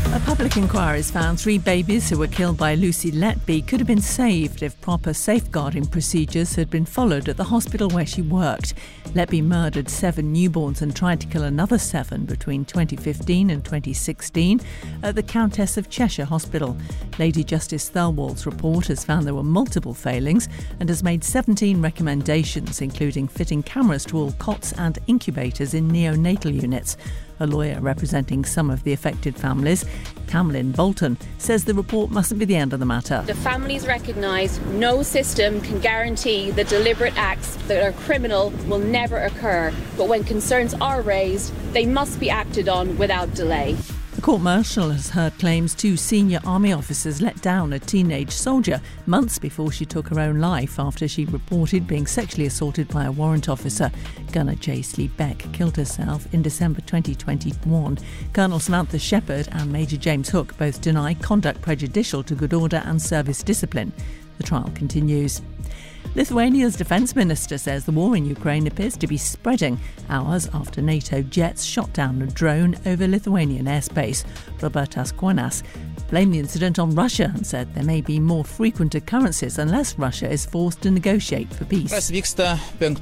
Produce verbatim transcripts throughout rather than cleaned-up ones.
A public inquiry has found three babies who were killed by Lucy Letby could have been saved if proper safeguarding procedures had been followed at the hospital where she worked. Letby murdered seven newborns and tried to kill another seven between twenty fifteen and twenty sixteen at the Countess of Cheshire Hospital. Lady Justice Thirlwall's report has found there were multiple failings and has made seventeen recommendations, including fitting cameras to all cots and incubators in neonatal units. A lawyer representing some of the affected families, Camlyn Bolton, says the report mustn't be the end of the matter. The families recognise no system can guarantee that deliberate acts that are criminal will never occur, but when concerns are raised, they must be acted on without delay. The court-martial has heard claims two senior army officers let down a teenage soldier months before she took her own life after she reported being sexually assaulted by a warrant officer. Gunner Jaisley Beck killed herself in December twenty twenty-one. Colonel Samantha Shepherd and Major James Hook both deny conduct prejudicial to good order and service discipline. The trial continues. Lithuania's defence minister says the war in Ukraine appears to be spreading hours after NATO jets shot down a drone over Lithuanian airspace. Robertas Kuonas blamed the incident on Russia and said there may be more frequent occurrences unless Russia is forced to negotiate for peace. The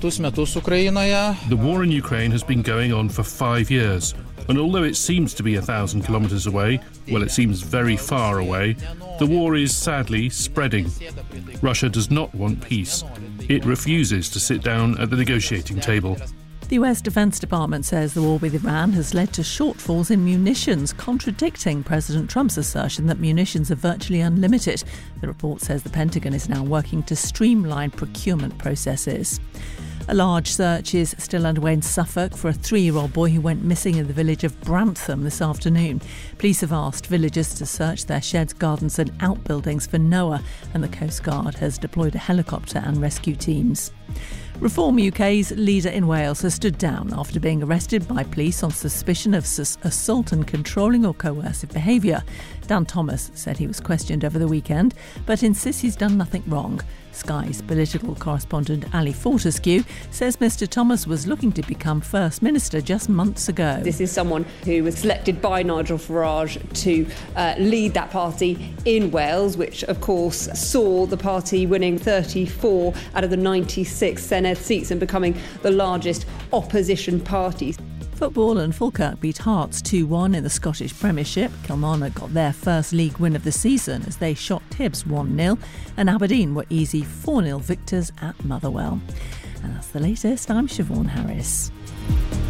war in Ukraine has been going on for five years. And although it seems to be a thousand kilometres away, well, it seems very far away, the war is sadly spreading. Russia does not want peace. It refuses to sit down at the negotiating table. The U S Defence Department says the war with Iran has led to shortfalls in munitions, contradicting President Trump's assertion that munitions are virtually unlimited. The report says the Pentagon is now working to streamline procurement processes. A large search is still underway in Suffolk for a three-year-old boy who went missing in the village of Brantham this afternoon. Police have asked villagers to search their sheds, gardens and outbuildings for Noah, and the Coast Guard has deployed a helicopter and rescue teams. Reform U K's leader in Wales has stood down after being arrested by police on suspicion of assault and controlling or coercive behaviour. Dan Thomas said he was questioned over the weekend, but insists he's done nothing wrong. Sky's political correspondent Ali Fortescue says Mr Thomas was looking to become First Minister just months ago. This is someone who was selected by Nigel Farage to uh, lead that party in Wales, which of course saw the party winning thirty-four out of the ninety-six Senedd seats and becoming the largest opposition party. Football, and Falkirk beat Hearts two one in the Scottish Premiership. Kilmarnock got their first league win of the season as they shot Hibs one nil, and Aberdeen were easy four nil victors at Motherwell. And that's the latest. I'm Siobhan Harris.